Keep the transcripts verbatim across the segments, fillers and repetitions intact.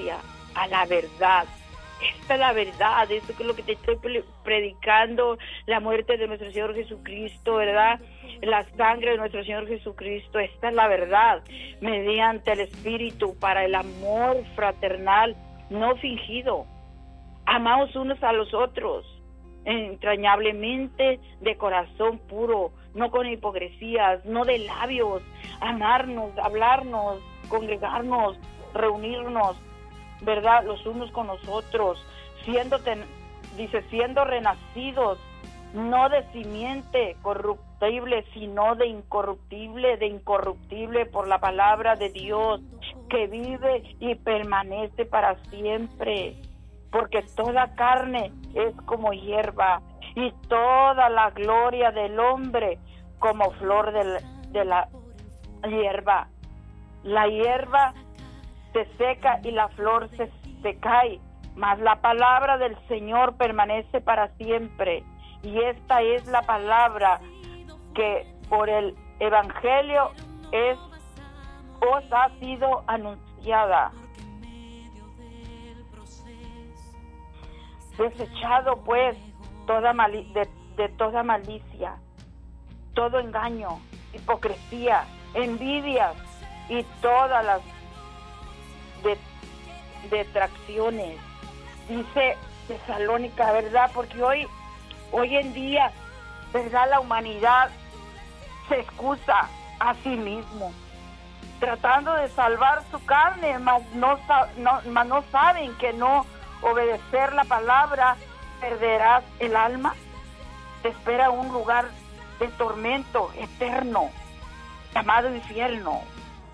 obediencia a la verdad. Esta es la verdad, esto que es lo que te estoy predicando, la muerte de nuestro Señor Jesucristo, ¿verdad? La sangre de nuestro Señor Jesucristo, esta es la verdad, mediante el Espíritu, para el amor fraternal, no fingido. Amaos unos a los otros, entrañablemente, de corazón puro, no con hipocresías, no de labios, amarnos, hablarnos, congregarnos, reunirnos, ¿verdad? Los unos con los otros, siendo, ten, dice, siendo renacidos, no de simiente corruptible, sino de incorruptible, de incorruptible por la palabra de Dios, que vive y permanece para siempre. Porque toda carne es como hierba, y toda la gloria del hombre como flor de, de la hierba. La hierba se seca y la flor se, se cae, mas la palabra del Señor permanece para siempre. Y esta es la palabra que por el Evangelio es, os ha sido anunciada. Desechado pues toda mali- de, de toda malicia, todo engaño, hipocresía, envidias y todas las de, detracciones. Dice Tesalónica, ¿verdad? Porque hoy, hoy en día, ¿verdad? La humanidad se excusa a sí mismo, tratando de salvar su carne, mas no, no, mas no saben que no obedecer la palabra perderás el alma. Te espera un lugar de tormento eterno, llamado infierno,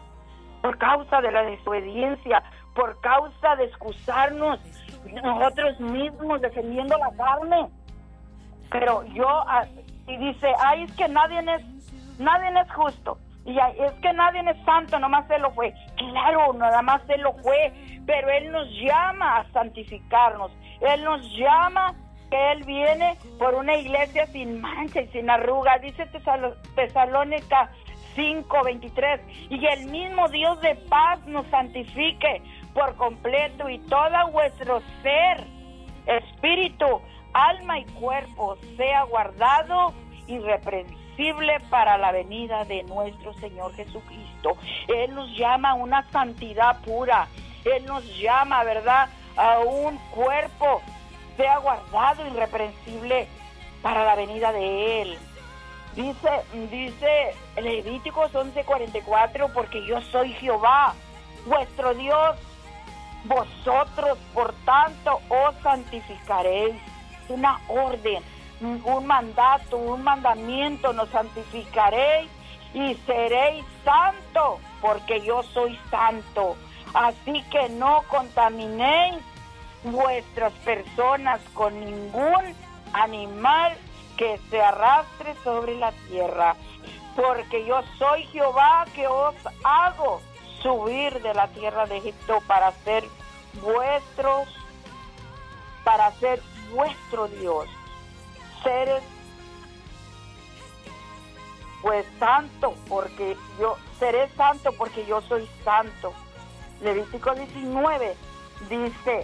por causa de la desobediencia, por causa de excusarnos nosotros mismos defendiendo la carne. Pero yo, y dice, ay, es que nadie es, nadie es justo, y ay, es que nadie es santo, nomás Él lo fue. Claro, nada más Él lo fue, pero Él nos llama a santificarnos. Él nos llama, que Él viene por una iglesia sin mancha y sin arruga. Dice Tesalónica cinco veintitrés, y el mismo Dios de paz nos santifique por completo, y todo vuestro ser, espíritu, alma y cuerpo sea guardado irreprensible para la venida de nuestro Señor Jesucristo. Él nos llama a una santidad pura. Él nos llama, ¿verdad?, a un cuerpo sea guardado irreprensible para la venida de Él. Dice, dice Levíticos once cuarenta y cuatro, porque yo soy Jehová, vuestro Dios, vosotros por tanto os santificaréis. Una orden, un mandato, un mandamiento, nos santificaréis y seréis santo, porque yo soy santo. Así que no contaminéis vuestras personas con ningún animal que se arrastre sobre la tierra, porque yo soy Jehová que os hago subir de la tierra de Egipto para ser vuestros, para ser vuestro Dios. Seres pues santo, porque yo seré santo porque yo soy santo. Levítico diecinueve dice,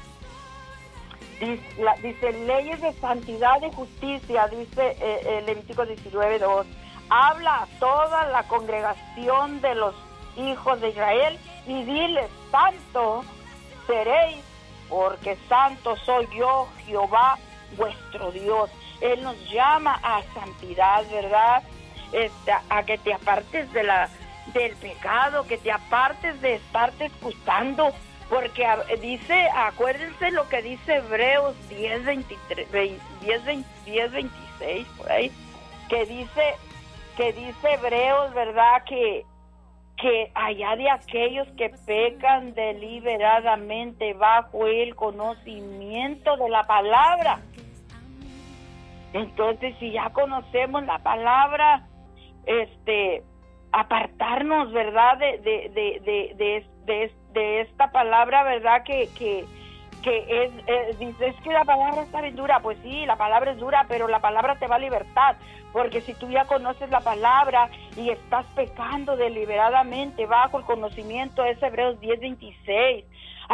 dice, la, dice leyes de santidad y justicia, dice eh, eh, Levítico diecinueve dos, habla a toda la congregación de los hijos de Israel y diles, santo seréis, porque santo soy yo, Jehová, vuestro Dios. Él nos llama a santidad, ¿verdad? Este, a que te apartes de la, del pecado, que te apartes de estarte excusando, porque a, dice, acuérdense lo que dice Hebreos diez veintitrés, diez, veinte, diez veintiséis, por ahí, que dice, que dice Hebreos, ¿verdad?, que que allá de aquellos que pecan deliberadamente bajo el conocimiento de la palabra. Entonces, si ya conocemos la palabra, este, apartarnos, ¿verdad?, de de de de de, de, de esta palabra, ¿verdad?, que que que es, es, dice, es que la palabra está bien dura. Pues sí, la palabra es dura, pero la palabra te va a libertad, porque si tú ya conoces la palabra y estás pecando deliberadamente bajo el conocimiento, es Hebreos diez veintiséis,